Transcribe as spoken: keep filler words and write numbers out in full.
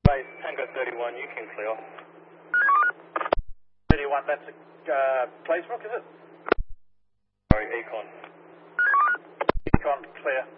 Base Tango thirty-one, you can clear. thirty-one, that's a uh, Placerock, is it? Sorry, Econ. Econ, clear.